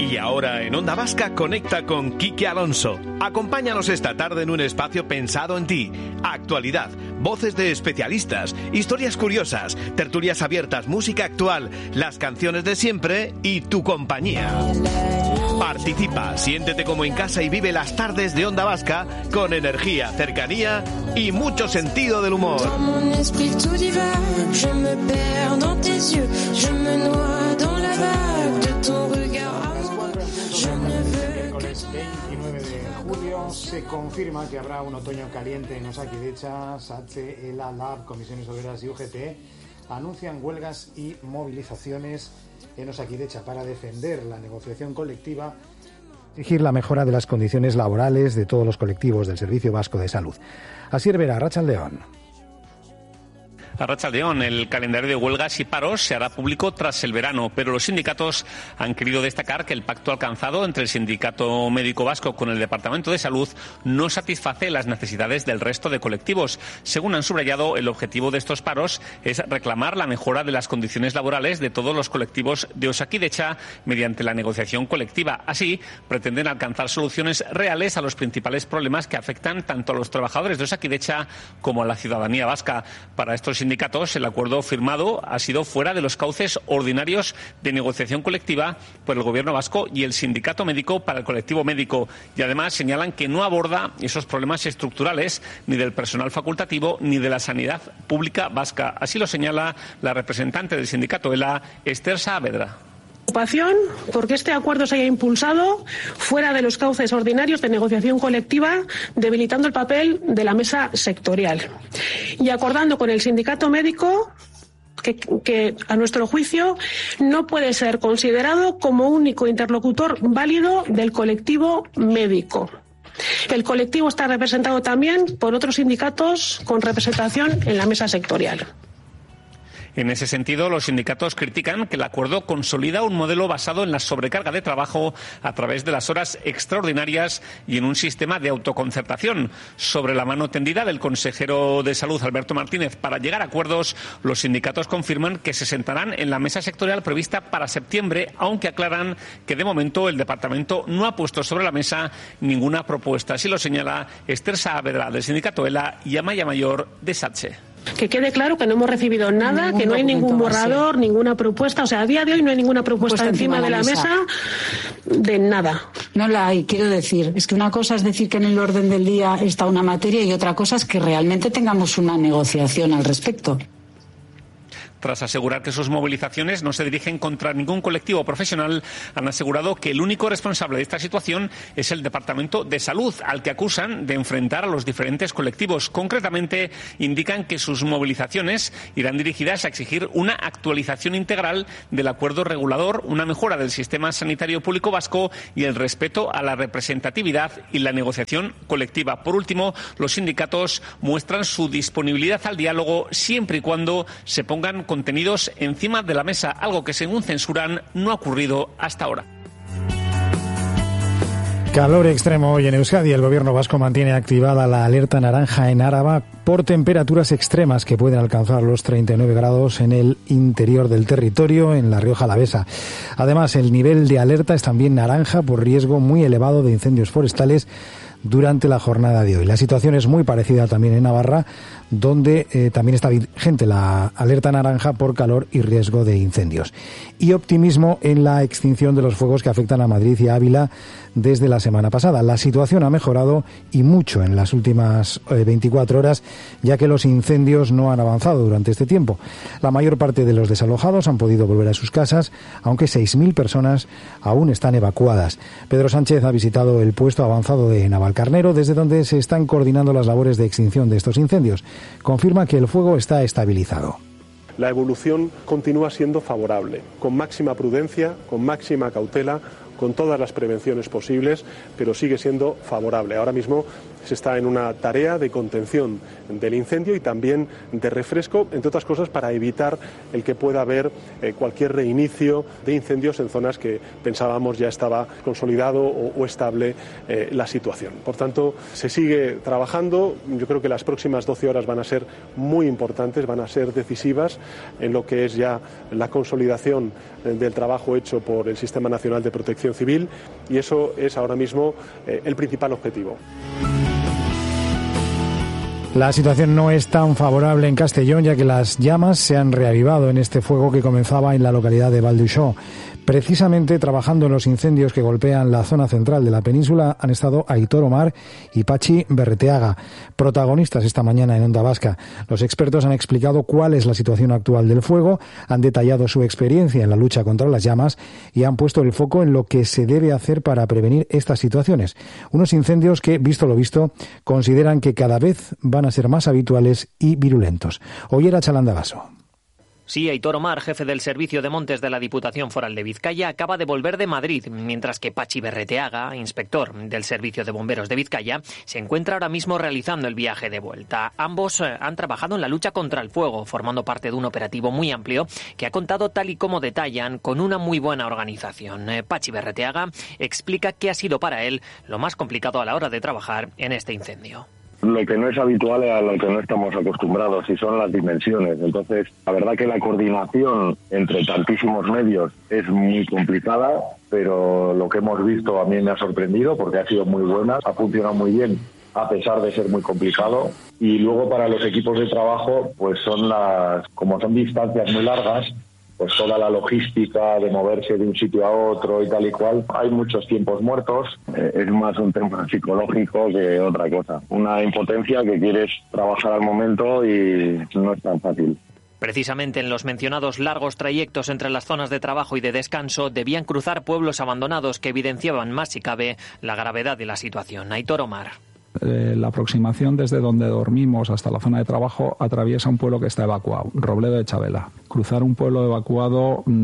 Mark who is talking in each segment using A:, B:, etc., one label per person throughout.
A: Y ahora en Onda Vasca conecta con Quique Alonso. Acompáñanos esta tarde en un espacio pensado en ti. Actualidad, voces de especialistas, historias curiosas, tertulias abiertas, música actual, las canciones de siempre y tu compañía. Participa, siéntete como en casa y vive las tardes de Onda Vasca con energía, cercanía y mucho sentido del humor.
B: Miércoles 29 de julio se confirma que habrá un otoño caliente en Osakidetza. SATSE, ELA, LAB, Comisiones Obreras y UGT anuncian huelgas y movilizaciones en Osakidetza para defender la negociación colectiva, exigir la mejora de las condiciones laborales de todos los colectivos del Servicio Vasco de Salud. Asier Vera, Arratsaldeon.
C: Arratsaldeon, el calendario de huelgas y paros se hará público tras el verano, pero los sindicatos han querido destacar que el pacto alcanzado entre el Sindicato Médico Vasco con el Departamento de Salud no satisface las necesidades del resto de colectivos. Según han subrayado, el objetivo de estos paros es reclamar la mejora de las condiciones laborales de todos los colectivos de Osakidetza mediante la negociación colectiva. Así, pretenden alcanzar soluciones reales a los principales problemas que afectan tanto a los trabajadores de Osakidetza como a la ciudadanía vasca. Para estos sindicatos, el acuerdo firmado ha sido fuera de los cauces ordinarios de negociación colectiva por el Gobierno vasco y el Sindicato Médico para el colectivo médico. Y además señalan que no aborda esos problemas estructurales ni del personal facultativo ni de la sanidad pública vasca. Así lo señala la representante del sindicato ELA, Esther Saavedra.
D: Porque este acuerdo se haya impulsado fuera de los cauces ordinarios de negociación colectiva, debilitando el papel de la mesa sectorial y acordando con el sindicato médico que a nuestro juicio no puede ser considerado como único interlocutor válido del colectivo médico. El colectivo está representado también por otros sindicatos con representación en la mesa sectorial.
C: En ese sentido, los sindicatos critican que el acuerdo consolida un modelo basado en la sobrecarga de trabajo a través de las horas extraordinarias y en un sistema de autoconcertación. Sobre la mano tendida del consejero de Salud, Alberto Martínez, para llegar a acuerdos, los sindicatos confirman que se sentarán en la mesa sectorial prevista para septiembre, aunque aclaran que de momento el departamento no ha puesto sobre la mesa ninguna propuesta. Así lo señala Esther Saavedra del sindicato ELA y Amaya Mayor de SATSE.
D: Que quede claro que no hemos recibido nada, que no hay ningún borrador, ninguna propuesta. O sea, a día de hoy no hay ninguna propuesta encima de la mesa de nada.
E: No la hay, quiero decir. Es que una cosa es decir que en el orden del día está una materia y otra cosa es que realmente tengamos una negociación al respecto.
C: Tras asegurar que sus movilizaciones no se dirigen contra ningún colectivo profesional, han asegurado que el único responsable de esta situación es el Departamento de Salud, al que acusan de enfrentar a los diferentes colectivos. Concretamente, indican que sus movilizaciones irán dirigidas a exigir una actualización integral del acuerdo regulador, una mejora del sistema sanitario público vasco y el respeto a la representatividad y la negociación colectiva. Por último, los sindicatos muestran su disponibilidad al diálogo siempre y cuando se pongan contenidos encima de la mesa, algo que según censuran no ha ocurrido hasta ahora.
B: Calor extremo hoy en Euskadi. El gobierno vasco mantiene activada la alerta naranja en Áraba por temperaturas extremas que pueden alcanzar los 39 grados en el interior del territorio, en la Rioja Alavesa. Además, el nivel de alerta es también naranja por riesgo muy elevado de incendios forestales durante la jornada de hoy. La situación es muy parecida también en Navarra, donde también está vigente la alerta naranja por calor y riesgo de incendios. Y optimismo en la extinción de los fuegos que afectan a Madrid y a Ávila desde la semana pasada. La situación ha mejorado y mucho en las últimas 24 horas, ya que los incendios no han avanzado durante este tiempo. La mayor parte de los desalojados han podido volver a sus casas, aunque 6.000 personas aún están evacuadas. Pedro Sánchez ha visitado el puesto avanzado de Navalcarnero, desde donde se están coordinando las labores de extinción de estos incendios. Confirma que el fuego está estabilizado.
F: La evolución continúa siendo favorable, con máxima prudencia, con máxima cautela, con todas las prevenciones posibles, pero sigue siendo favorable. Ahora mismo se está en una tarea de contención del incendio y también de refresco, entre otras cosas para evitar el que pueda haber cualquier reinicio de incendios en zonas que pensábamos ya estaba consolidado o estable la situación. Por tanto, se sigue trabajando. Yo creo que las próximas 12 horas van a ser muy importantes, van a ser decisivas en lo que es ya la consolidación del trabajo hecho por el Sistema Nacional de Protección Civil, y eso es ahora mismo el principal objetivo.
B: La situación no es tan favorable en Castellón, ya que las llamas se han reavivado en este fuego que comenzaba en la localidad de Valduixó. Precisamente trabajando en los incendios que golpean la zona central de la península han estado Aitor Omar y Patxi Berreteaga, protagonistas esta mañana en Onda Vasca. Los expertos han explicado cuál es la situación actual del fuego, han detallado su experiencia en la lucha contra las llamas y han puesto el foco en lo que se debe hacer para prevenir estas situaciones. Unos incendios que, visto lo visto, consideran que cada vez van a ser más habituales y virulentos. Ollera Chalandagaso.
G: Sí, Aitor Omar, jefe del Servicio de Montes de la Diputación Foral de Vizcaya, acaba de volver de Madrid, mientras que Patxi Berreteaga, inspector del Servicio de Bomberos de Vizcaya, se encuentra ahora mismo realizando el viaje de vuelta. Ambos han trabajado en la lucha contra el fuego, formando parte de un operativo muy amplio que ha contado, tal y como detallan, con una muy buena organización. Patxi Berreteaga explica qué ha sido para él lo más complicado a la hora de trabajar en este incendio.
H: Lo que no es habitual es a lo que no estamos acostumbrados, y son las dimensiones. Entonces, la verdad que la coordinación entre tantísimos medios es muy complicada, pero lo que hemos visto a mí me ha sorprendido porque ha sido muy buena, ha funcionado muy bien a pesar de ser muy complicado. Y luego para los equipos de trabajo, pues como son distancias muy largas, pues toda la logística de moverse de un sitio a otro y tal y cual, hay muchos tiempos muertos, es más un tema psicológico que otra cosa. Una impotencia que quieres trabajar al momento y no es tan fácil.
G: Precisamente en los mencionados largos trayectos entre las zonas de trabajo y de descanso debían cruzar pueblos abandonados que evidenciaban más si cabe la gravedad de la situación. Aitor Omar.
I: La aproximación desde donde dormimos hasta la zona de trabajo atraviesa un pueblo que está evacuado, Robledo de Chabela. Cruzar un pueblo evacuado, a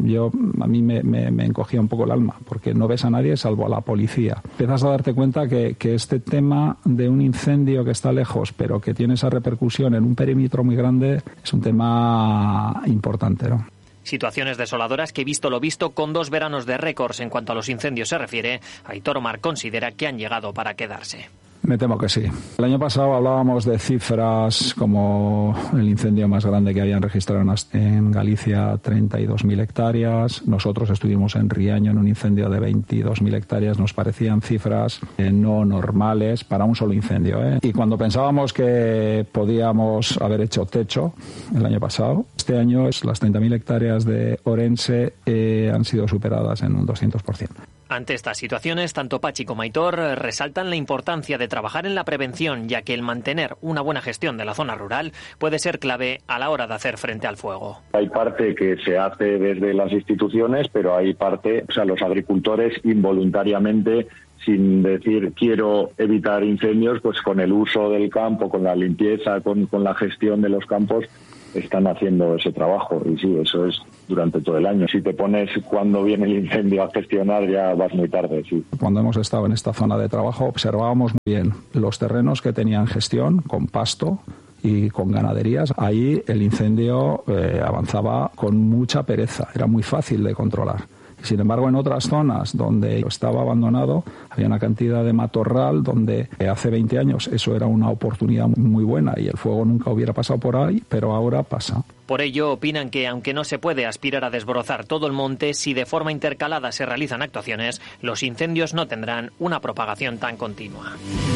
I: mí me encogía un poco el alma, porque no ves a nadie salvo a la policía. Empiezas a darte cuenta que este tema de un incendio que está lejos, pero que tiene esa repercusión en un perímetro muy grande, es un tema importante, ¿no?
G: Situaciones desoladoras que, visto lo visto, con 2 veranos de récords en cuanto a los incendios se refiere, Aitor Omar considera que han llegado para quedarse.
I: Me temo que sí. El año pasado hablábamos de cifras como el incendio más grande que habían registrado en Galicia, 32.000 hectáreas. Nosotros estuvimos en Riaño en un incendio de 22.000 hectáreas. Nos parecían cifras no normales para un solo incendio, Y cuando pensábamos que podíamos haber hecho techo el año pasado, este año las 30.000 hectáreas de Orense han sido superadas en un 200%.
G: Ante estas situaciones, tanto Patxi como Aitor resaltan la importancia de trabajar en la prevención, ya que el mantener una buena gestión de la zona rural puede ser clave a la hora de hacer frente al fuego.
H: Hay parte que se hace desde las instituciones, pero hay parte, los agricultores involuntariamente, sin decir quiero evitar incendios, pues con el uso del campo, con la limpieza, con la gestión de los campos, están haciendo ese trabajo. Y sí, eso es durante todo el año. Si te pones cuando viene el incendio a gestionar, ya vas muy tarde, sí.
I: Cuando hemos estado en esta zona de trabajo observábamos muy bien los terrenos que tenían gestión con pasto y con ganaderías. Ahí el incendio avanzaba con mucha pereza, era muy fácil de controlar. Sin embargo, en otras zonas donde estaba abandonado había una cantidad de matorral donde hace 20 años eso era una oportunidad muy buena y el fuego nunca hubiera pasado por ahí, pero ahora pasa.
G: Por ello, opinan que aunque no se puede aspirar a desbrozar todo el monte, si de forma intercalada se realizan actuaciones, los incendios no tendrán una propagación tan continua.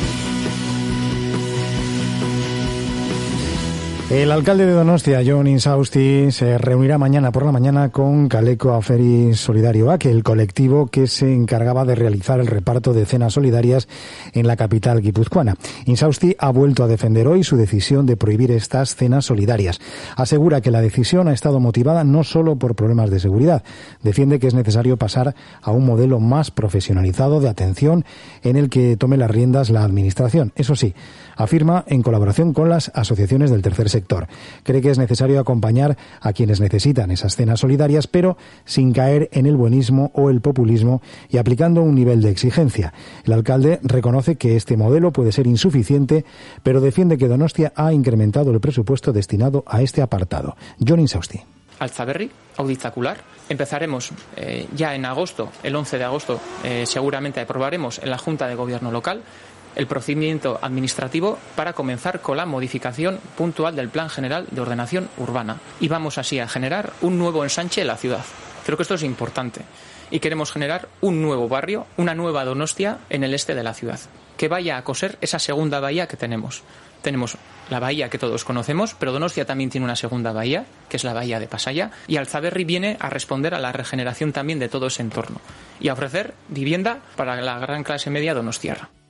B: El alcalde de Donostia, Jon Insausti, se reunirá mañana por la mañana con Kaleko Aferi Solidarioak, el colectivo que se encargaba de realizar el reparto de cenas solidarias en la capital guipuzcoana. Insausti ha vuelto a defender hoy su decisión de prohibir estas cenas solidarias. Asegura que la decisión ha estado motivada no solo por problemas de seguridad. Defiende que es necesario pasar a un modelo más profesionalizado de atención en el que tome las riendas la administración. Eso sí, afirma en colaboración con las asociaciones del tercer sector. sector. Cree que es necesario acompañar a quienes necesitan esas cenas solidarias, pero sin caer en el buenismo o el populismo y aplicando un nivel de exigencia. El alcalde reconoce que este modelo puede ser insuficiente, pero defiende que Donostia ha incrementado el presupuesto destinado a este apartado. Jon Insausti.
J: Altzaberri, auditacular. Empezaremos ya en agosto, el 11 de agosto, seguramente aprobaremos en la Junta de Gobierno local el procedimiento administrativo para comenzar con la modificación puntual del Plan General de Ordenación Urbana. Y vamos así a generar un nuevo ensanche en la ciudad. Creo que esto es importante. Y queremos generar un nuevo barrio, una nueva Donostia en el este de la ciudad, que vaya a coser esa segunda bahía que tenemos. Tenemos la bahía que todos conocemos, pero Donostia también tiene una segunda bahía, que es la bahía de Pasaia, y Altzaberri viene a responder a la regeneración también de todo ese entorno y a ofrecer vivienda para la gran clase media donostiarra.